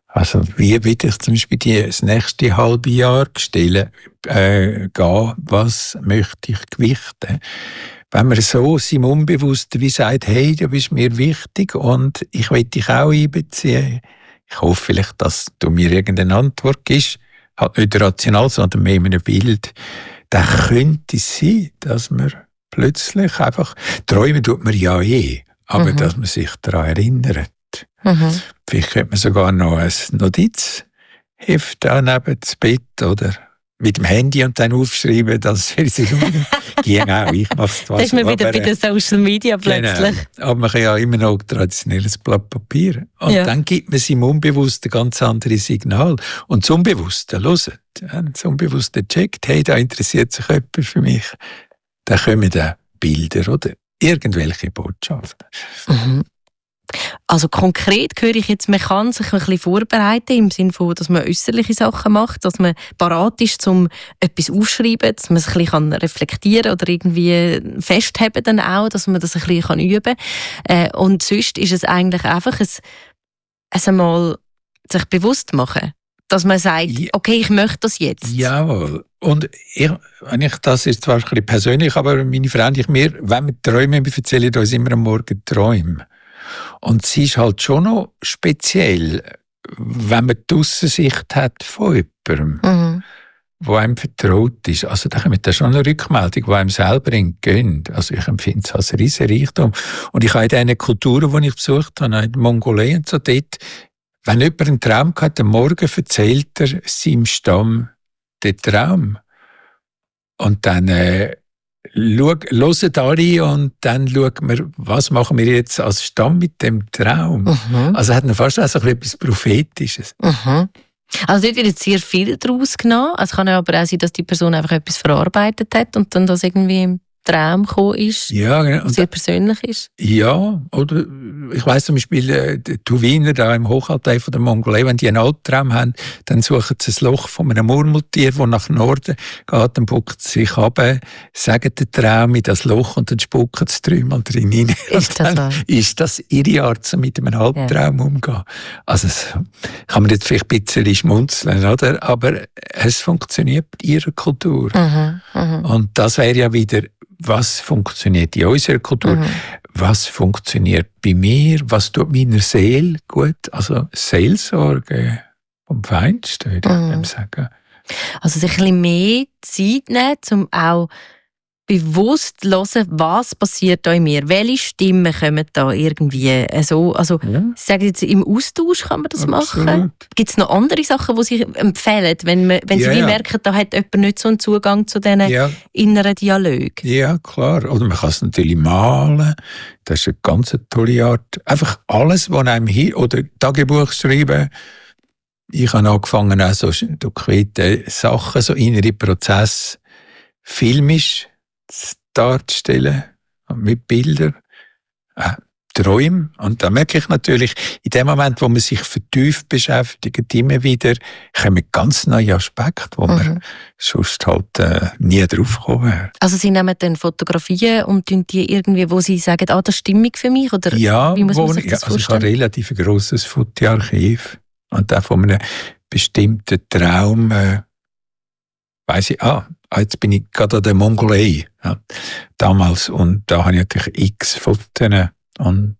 Also wie will ich zum Beispiel das nächste halbe Jahr gehen, was möchte ich gewichten? Wenn man so seinem Unbewussten wie sagt, hey, du bist mir wichtig und ich will dich auch einbeziehen. Ich hoffe vielleicht, dass du mir irgendeine Antwort gibst, halt nicht rational, sondern mehr in einem Bild. Dann könnte es sein, dass man plötzlich einfach, träumen tut man ja aber dass man sich daran erinnert. Vielleicht könnte man sogar noch ein Notizheft neben das Bett oder mit dem Handy und dann aufschreiben, dass wir sich ging auch. Ich mach's da ist man wieder bei den Social Media plötzlich. Genau. Aber man kann ja immer noch traditionelles Blatt Papier. Und dann gibt man seinem Unbewussten ganz andere Signal. Und das Unbewusste, hört, das Unbewusste checkt, hey, da interessiert sich jemand für mich. Dann kommen dann Bilder oder irgendwelche Botschaften. Also konkret höre ich jetzt, man kann sich ein bisschen vorbereiten, im Sinne von, dass man äußerliche Sachen macht, dass man parat ist, um etwas aufzuschreiben, dass man es ein bisschen reflektieren kann oder irgendwie festheben dann auch, dass man das ein bisschen üben kann. Und sonst ist es eigentlich einfach einmal sich bewusst machen, dass man sagt, okay, ich möchte das jetzt. Jawohl. Und das ist zwar ein bisschen persönlich, aber meine Frau und ich, wenn wir träumen, wir erzählen uns immer am Morgen Träume. Und sie ist halt schon noch speziell, wenn man die Aussensicht hat von jemandem, der einem vertraut ist. Also da kommt da schon eine Rückmeldung, die einem selber entgönnt. Also ich empfinde es als riesen Reichtum. Und ich habe in diesen Kulturen, die ich besucht habe, in Mongolei und so dort, wenn jemand einen Traum hat, am Morgen erzählt er seinem Stamm den Traum. Und dann hören alle und dann schauen wir, was machen wir jetzt als Stamm mit dem Traum. Also hat man fast auch so etwas Prophetisches. Also dort wird jetzt sehr viel daraus genommen. Es kann aber auch sein, dass die Person einfach etwas verarbeitet hat und dann das irgendwie im Traum gekommen ist, genau. sehr persönlich ist. Ja, oder ich weiss zum Beispiel, die Tuwiner da im Hochaltai von der Mongolei, wenn die einen Albtraum haben, dann suchen sie ein Loch von einem Murmeltier, das nach Norden geht, dann buckt sie sich runter, sagen den Traum in das Loch und dann spucken sie dreimal drin rein. Ist das so? Ist das ihre Art, so mit einem Albtraum umzugehen? Also das kann man jetzt vielleicht ein bisschen schmunzeln, oder? Aber es funktioniert in ihrer Kultur. Und das wäre ja wieder, was funktioniert in unserer Kultur, was funktioniert bei mir, was tut meiner Seele gut, also Seelsorge vom Feinsten, würde ich sagen. Also sich ein bisschen mehr Zeit nehmen, um auch bewusst zu hören, was passiert da in mir, welche Stimmen kommen da irgendwie so, also ich sage jetzt, im Austausch kann man das machen. Gibt es noch andere Sachen, die sich empfehlen, wenn Sie merken, da hat jemand nicht so einen Zugang zu diesen inneren Dialogen? Ja, klar. Oder man kann es natürlich malen, das ist eine ganz tolle Art. Einfach alles, was einem hier, oder Tagebuch schreiben. Ich habe angefangen, auch so konkrete Sachen, so innere Prozesse filmisch darzustellen, mit Bildern, Träumen. Und da merke ich natürlich, in dem Moment, wo man sich vertieft beschäftigt, immer wieder kommen ganz neue Aspekte, wo man sonst halt nie drauf gekommen wäre. Also Sie nehmen dann Fotografien und tun die irgendwie, wo Sie sagen, das ist stimmig für mich? Oder wie muss man sich das vorstellen? Also ich habe ein relativ grosses Fotoarchiv und auch von einem bestimmten Traum weiss ich, jetzt bin ich gerade an der Mongolei, damals, und da habe ich natürlich x Fotos und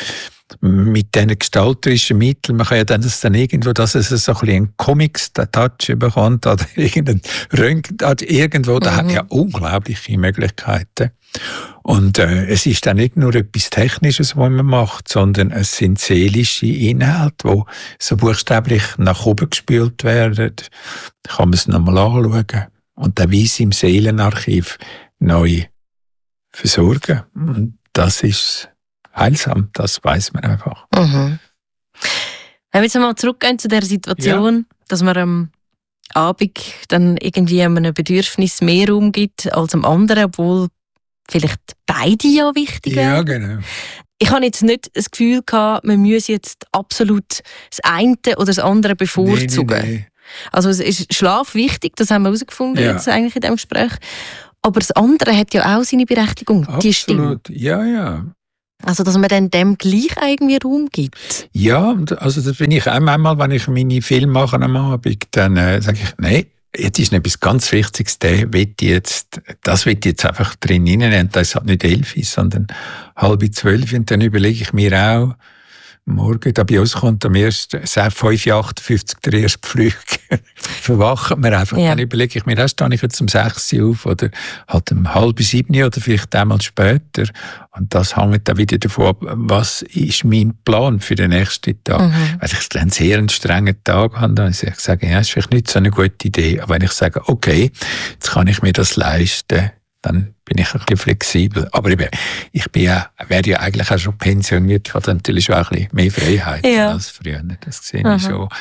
mit diesen gestalterischen Mitteln, man kann ja dann irgendwo, dass es so ein bisschen einen Comics-Touch bekommt oder irgendein Röntgen, irgendwo, da hat ja unglaubliche Möglichkeiten. Und es ist dann nicht nur etwas Technisches, was man macht, sondern es sind seelische Inhalte, die so buchstäblich nach oben gespült werden. Da kann man es nochmal anschauen und dann weiss im Seelenarchiv neu versorgen. Und das ist heilsam, das weiss man einfach. Wenn wir jetzt einmal zurückgehen zu der Situation, dass man am Abend dann irgendwie einem Bedürfnis mehr Raum gibt als am anderen, obwohl vielleicht beide ja wichtig wären. Ja, genau. Ich habe jetzt nicht das Gefühl gehabt, man müsse jetzt absolut das eine oder das andere bevorzugen. Nee. Also es ist Schlaf wichtig, das haben wir herausgefunden jetzt eigentlich in diesem Gespräch. Aber das andere hat ja auch seine Berechtigung, absolut. die Stimme. Ja. Also, dass man dann dem gleich irgendwie Raum gibt? Ja, also das bin ich auch manchmal, wenn ich meine Filme mache am Abend, dann sage ich, nein, jetzt ist noch etwas ganz Wichtiges, das will ich jetzt einfach drin reinnehmen. Das ist halt nicht 11, sondern 11:30. Und dann überlege ich mir auch, morgen, da bei uns kommt am ersten, 5:58 der erste Flug. Verwachen wir einfach. Ja. Dann überlege ich mir, stehe ich jetzt um 6 Uhr auf oder halt um 6:30 oder vielleicht einmal später. Und das hängt dann wieder davon ab, was ist mein Plan für den nächsten Tag. Wenn ich dann sehr einen strengen Tag habe, dann sage ich, ja, das ist vielleicht nicht so eine gute Idee. Aber wenn ich sage, okay, jetzt kann ich mir das leisten, dann bin ich ein bisschen flexibel. Aber ich wäre ja eigentlich auch schon pensioniert. Ich hatte natürlich schon auch ein bisschen mehr Freiheit als früher. Das sehe ich schon.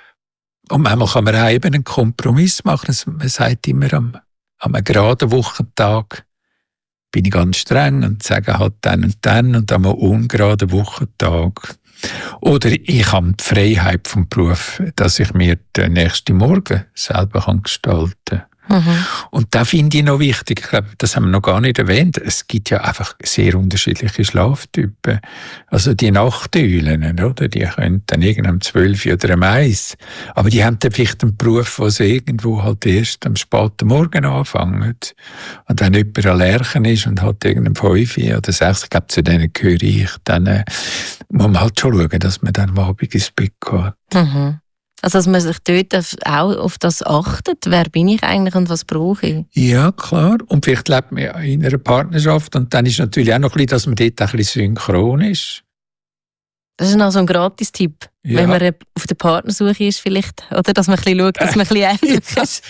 Und manchmal kann man auch eben einen Kompromiss machen. Man sagt immer, am geraden Wochentag bin ich ganz streng und sage halt dann und am ungeraden Wochentag. Oder ich habe die Freiheit vom Beruf, dass ich mir den nächsten Morgen selber gestalten kann. Und das finde ich noch wichtig. Ich glaube, das haben wir noch gar nicht erwähnt. Es gibt ja einfach sehr unterschiedliche Schlaftypen. Also die Nachteulen, oder? Die können dann irgendwann um 12 oder um 1. Aber die haben dann vielleicht einen Beruf, wo sie irgendwo halt erst am späten Morgen anfangen. Und wenn jemand ein Lerchen ist und halt irgendein 5 oder 6, ich glaube, zu denen gehöre ich, dann muss man halt schon schauen, dass man dann am Abend ins Bett geht. Also, dass man sich dort auch auf das achtet, wer bin ich eigentlich und was brauche ich? Ja, klar. Und vielleicht lebt man ja in einer Partnerschaft und dann ist natürlich auch noch ein bisschen, dass man dort ein bisschen synchron ist. Das ist noch so ein Gratis-Tipp, wenn man auf der Partnersuche ist vielleicht, oder? Dass man ein bisschen schaut, dass man ein bisschen ähnlich ist.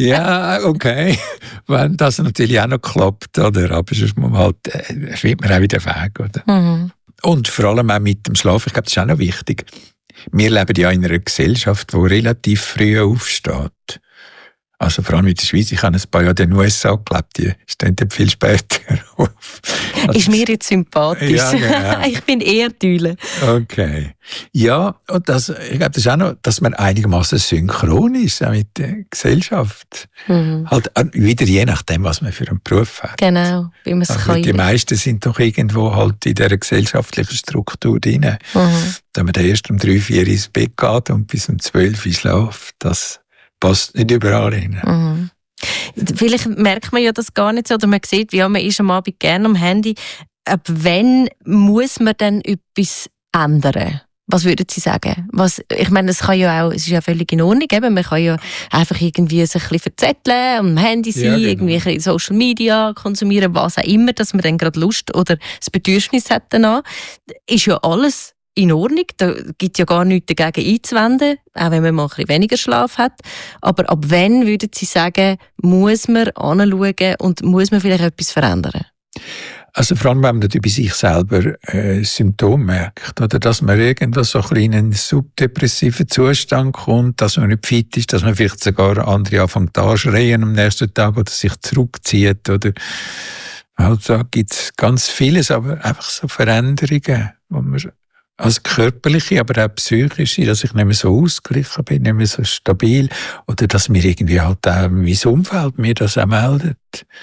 Ja, okay. Wenn das natürlich auch noch klappt, oder? Aber sonst muss man halt, findet man auch wieder Weg, oder? Und vor allem auch mit dem Schlaf, ich glaube, das ist auch noch wichtig. Wir leben ja in einer Gesellschaft, die relativ früh aufsteht. Also vor allem in der Schweiz. Ich habe ein paar Jahre in den USA gelebt, die stehen dann viel später auf. Also ist mir jetzt sympathisch. Ja, genau. Ich bin eher Düle. Okay. Ja, und ich glaube, das ist auch noch, dass man einigermaßen synchron ist mit der Gesellschaft. Halt wieder je nachdem, was man für einen Beruf hat. Genau, wie man es kann. Die meisten sind doch irgendwo halt in dieser gesellschaftlichen Struktur drin. Wenn man dann erst um 3, 4 ins Bett geht und bis um 12 Uhr schläft, das passt nicht überall hin. Vielleicht merkt man ja das gar nicht so, oder man sieht, wie man ist am Abend gerne am Handy. Ab wann muss man dann etwas ändern? Was würden Sie sagen? Ich meine, es ist ja völlig in Ordnung. Eben. Man kann ja einfach irgendwie sich ein bisschen verzetteln, am Handy sein, ja, genau. Irgendwie Social Media konsumieren, was auch immer, dass man dann gerade Lust oder das Bedürfnis hat danach. Ist ja alles in Ordnung, da gibt ja gar nichts dagegen einzuwenden, auch wenn man mal ein bisschen weniger Schlaf hat. Aber ab wann, würden Sie sagen, muss man anschauen und muss man vielleicht etwas verändern? Also vor allem, wenn man bei sich selber Symptome merkt, oder dass man irgendwas so ein in einen subdepressiven Zustand kommt, dass man nicht fit ist, dass man vielleicht sogar andere anfängt anschreien am nächsten Tag oder sich zurückzieht, oder also gibt es ganz vieles, aber einfach so Veränderungen, wo man also körperliche, aber auch psychische, dass ich nicht mehr so ausgeglichen bin, nicht mehr so stabil, oder dass mir irgendwie halt auch mein Umfeld mir das auch meldet.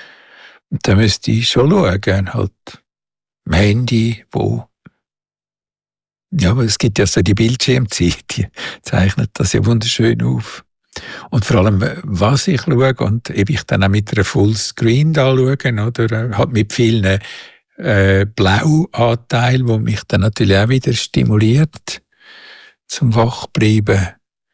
Und da müsste ich schon schauen, halt am Handy, aber es gibt ja so die Bildschirmzeit, die zeichnet das ja wunderschön auf. Und vor allem, was ich schaue, und eben ich dann auch mit einer Fullscreen da schauen, oder halt mit vielen Blauanteil, wo mich dann natürlich auch wieder stimuliert zum Wachbleiben.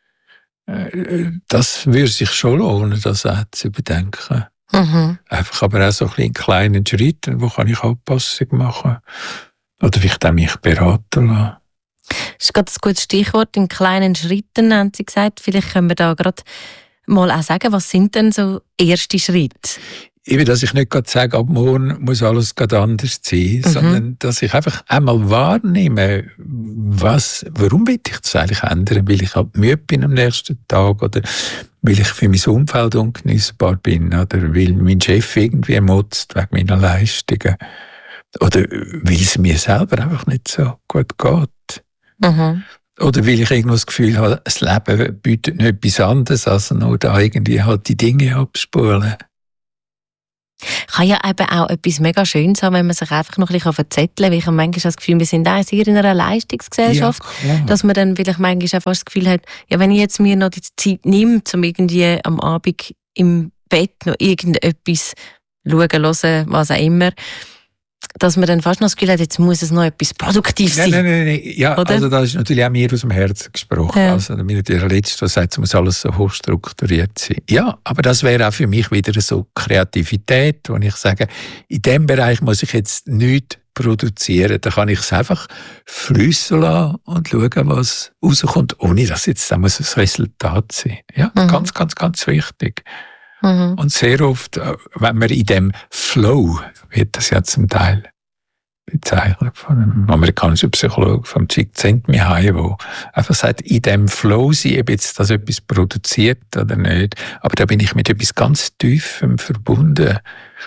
Das würde sich schon lohnen, das auch zu überdenken. Einfach aber auch so ein bisschen in kleinen Schritten, wo kann ich Anpassung machen. Oder vielleicht auch mich beraten lassen. Das ist gerade ein gutes Stichwort, in kleinen Schritten, haben Sie gesagt. Vielleicht können wir da gerade mal auch sagen, was sind denn so erste Schritte? Eben, dass ich nicht gerade sage, ab morgen muss alles gerade anders sein, sondern dass ich einfach einmal wahrnehme, warum will ich das eigentlich ändern? Weil ich halt müde bin am nächsten Tag, oder weil ich für mein Umfeld ungenießbar bin, oder weil mein Chef irgendwie motzt wegen meiner Leistungen, oder weil es mir selber einfach nicht so gut geht. Oder weil ich irgendwo das Gefühl habe, das Leben bietet nicht etwas anderes, als nur da irgendwie halt die Dinge abspulen. Kann ja eben auch etwas mega Schönes haben, wenn man sich einfach noch ein bisschen verzetteln kann. Weil ich habe manchmal das Gefühl, wir sind auch sehr in einer Leistungsgesellschaft, dass man dann vielleicht manchmal auch fast das Gefühl hat, ja, wenn ich jetzt mir noch die Zeit nehme, um irgendwie am Abend im Bett noch irgendetwas schauen, hören, was auch immer, dass man dann fast noch das Gefühl hat, jetzt muss es noch etwas produktiv sein. Nein. Ja, oder? Also das ist natürlich auch mir aus dem Herzen gesprochen. Ja. Also mir der Letzte, der sagt, es muss alles so hoch strukturiert sein. Ja, aber das wäre auch für mich wieder so Kreativität, wo ich sage, in diesem Bereich muss ich jetzt nichts produzieren. Da kann ich es einfach fliessen lassen und schauen, was rauskommt, ohne dass jetzt da muss das Resultat sein. Ja, ganz, ganz, ganz wichtig. Und sehr oft, wenn man in dem Flow, wird das ja zum Teil bezeichnet von einem amerikanischen Psychologen, von Csikszentmihalyi, der einfach sagt, in dem Flow sein, ob jetzt das etwas produziert oder nicht, aber da bin ich mit etwas ganz Tiefem verbunden.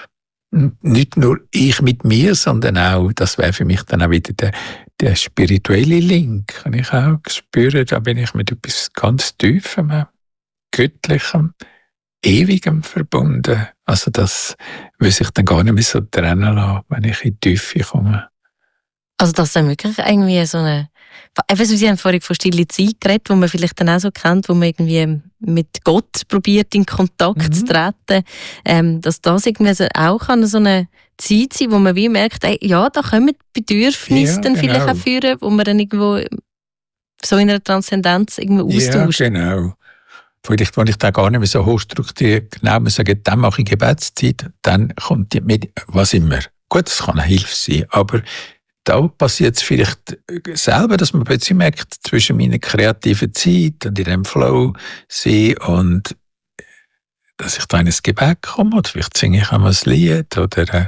Nicht nur ich mit mir, sondern auch, das wäre für mich dann auch wieder der spirituelle Link, kann ich auch spüren, da bin ich mit etwas ganz Tiefem, Göttlichem, Ewigem verbunden. Also das will sich dann gar nicht mehr so trennen lassen, wenn ich in die Tiefe komme. Also das ist dann wirklich irgendwie so eine... Eben, Sie haben vorhin von stille Zeit geredet, wo man vielleicht dann auch so kennt, wo man irgendwie mit Gott probiert, in Kontakt zu treten. Dass das irgendwie so auch so eine Zeit sein, wo man wie merkt, ey, ja, da kommen Bedürfnisse dann vielleicht auch führen, wo man dann irgendwo so in einer Transzendenz irgendwo austauscht. Ja, genau. Vielleicht, wenn ich da gar nicht mehr so hochstrukturiert genau sage, dann mache ich Gebetszeit, dann kommt die mit, was immer. Gut, das kann eine Hilfe sein, aber da passiert es vielleicht selber, dass man plötzlich merkt, zwischen meiner kreativen Zeit und in dem Flow sein und dass ich da in ein Gebet komme, oder vielleicht singe ich einmal ein Lied, oder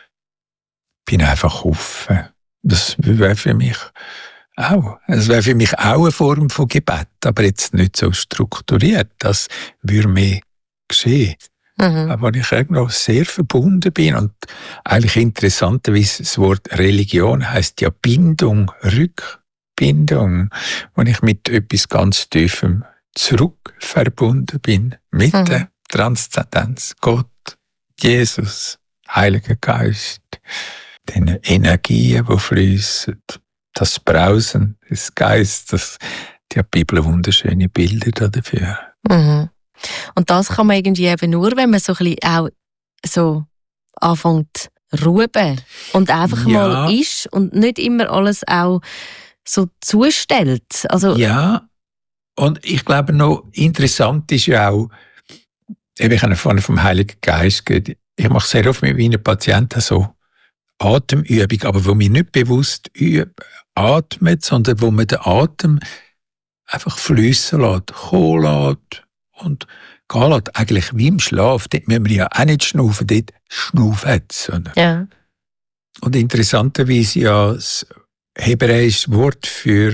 bin einfach offen. Das wäre für mich auch. Es wäre für mich auch eine Form von Gebet, aber jetzt nicht so strukturiert. Das würde mehr geschehen. Aber ich noch sehr verbunden bin und eigentlich interessanterweise das Wort Religion heisst ja Bindung, Rückbindung, wo ich mit etwas ganz Tiefem zurück verbunden bin, mit der Transzendenz, Gott, Jesus, Heiliger Geist, den Energien, die fließen, das Brausen des Geistes, die hat die Bibel wunderschöne Bilder dafür. Und das kann man irgendwie eben nur, wenn man so ein bisschen auch so anfängt ruhen und einfach mal ist und nicht immer alles auch so zustellt. Also ja, und ich glaube noch interessant ist ja auch, ich habe vorhin vom Heiligen Geist geredet, ich mache sehr oft mit meinen Patienten so Atemübung, aber wo wir nicht bewusst atmet, sondern wo man den Atem einfach fliessen lässt, kommen lässt und gehen lässt. Eigentlich wie im Schlaf, dort müssen wir ja auch nicht schnaufen, dort schnaufen es. Ja. Und interessanterweise ja das hebräische Wort für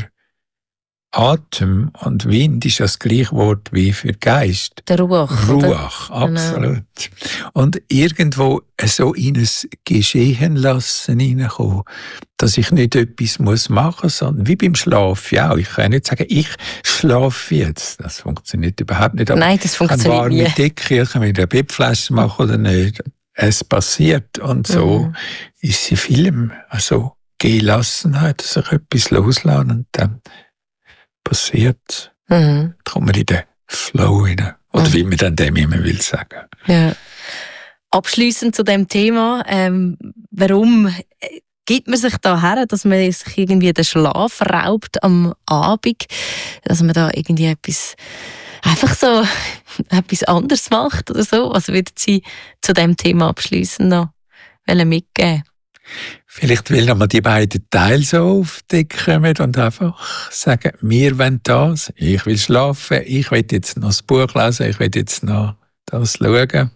Atem und Wind ist ja das gleiche Wort wie für Geist. Der Ruach. Ruach, absolut. Genau. Und irgendwo so in ein Geschehen lassen hineinkommen, dass ich nicht etwas machen muss, sondern wie beim Schlaf. Ja, ich kann nicht sagen, ich schlafe jetzt. Das funktioniert überhaupt nicht. Aber nein, das funktioniert nicht. Eine warme Decke, ich kann mir eine Bettflasche machen oder nicht. Es passiert. Und so ist sie Film. Also Gelassenheit, sich etwas loslassen und dann passiert, kommt man in den Flow rein. Oder wie man dann dem immer will sagen. Ja. Abschliessend zu dem Thema, warum gibt man sich da her, dass man sich irgendwie den Schlaf raubt am Abend, dass man da irgendwie einfach so etwas anderes macht oder so? Was würden Sie zu dem Thema abschliessend noch mitgeben? Vielleicht will nochmal die beiden Teile so aufdecken und einfach sagen, wir wollen das, ich will schlafen, ich will jetzt noch das Buch lesen, ich will jetzt noch das schauen.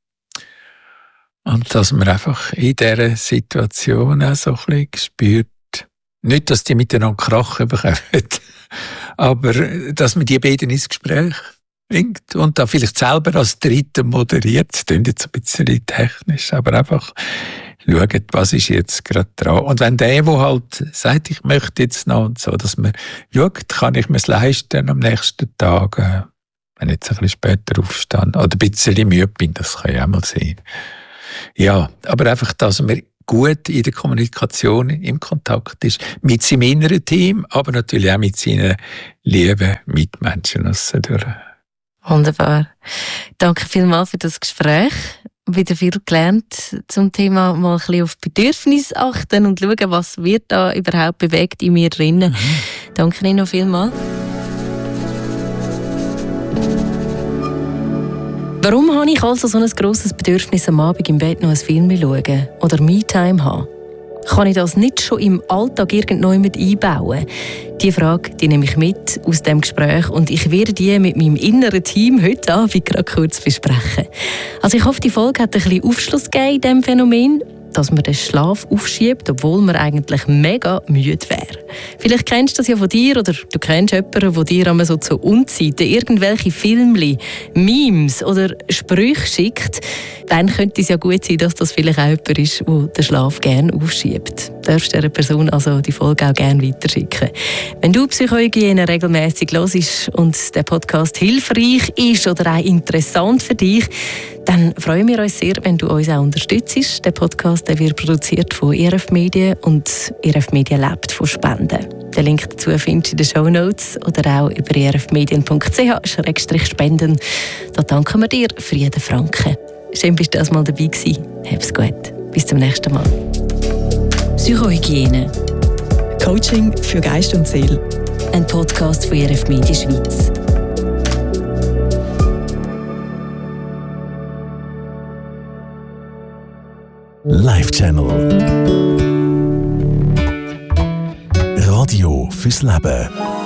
Und dass man einfach in dieser Situation auch so ein bisschen spürt, nicht, dass die miteinander krachen bekommen, aber dass man die beiden ins Gespräch bringt und da vielleicht selber als Dritte moderiert. Das klingt jetzt ein bisschen technisch, aber einfach schaut, was ist jetzt gerade dran. Und wenn der halt sagt, ich möchte jetzt noch und so, dass man schaut, kann ich mir es leisten am nächsten Tag, wenn ich jetzt ein bisschen später aufstehe oder ein bisschen müde bin, das kann ja auch mal sein. Ja, aber einfach, dass man gut in der Kommunikation im Kontakt ist. Mit seinem inneren Team, aber natürlich auch mit seinen lieben Mitmenschen. Wunderbar. Danke vielmals für das Gespräch. Wieder viel gelernt zum Thema mal ein bisschen auf Bedürfnisse achten und schauen, was wird da überhaupt bewegt in mir drinnen. Danke Ihnen noch vielmals. Warum habe ich also so ein grosses Bedürfnis, am Abend im Bett noch einen Film zu schauen oder Me-Time haben? Kann ich das nicht schon im Alltag irgendjemand einbauen? Diese Frage die nehme ich mit aus dem Gespräch und ich werde die mit meinem inneren Team heute Abend gerade kurz besprechen. Also ich hoffe, die Folge hat ein bisschen Aufschluss gegeben in diesem Phänomen, dass man den Schlaf aufschiebt, obwohl man eigentlich mega müde wäre. Vielleicht kennst du das ja von dir oder du kennst jemanden, der dir einmal so zu Unzeiten irgendwelche Filmchen, Memes oder Sprüche schickt. Dann könnte es ja gut sein, dass das vielleicht auch jemand ist, der den Schlaf gerne aufschiebt. Du darfst dieser Person also die Folge auch gerne weiterschicken. Wenn du Psychohygiene regelmäßig hörst und der Podcast hilfreich ist oder auch interessant für dich, dann freuen wir uns sehr, wenn du uns auch unterstützt. Der Podcast der wird produziert von ERF Medien und ERF Medien lebt von Spenden. Den Link dazu findest du in den Shownotes oder auch über erfmedien.ch/spenden. Da danken wir dir für jeden Franken. Schön, bist du mal dabei gewesen. Hab's gut. Bis zum nächsten Mal. Psychohygiene. Coaching für Geist und Seele. Ein Podcast von ERF Medien Schweiz. Live Channel. Radio fürs Leben.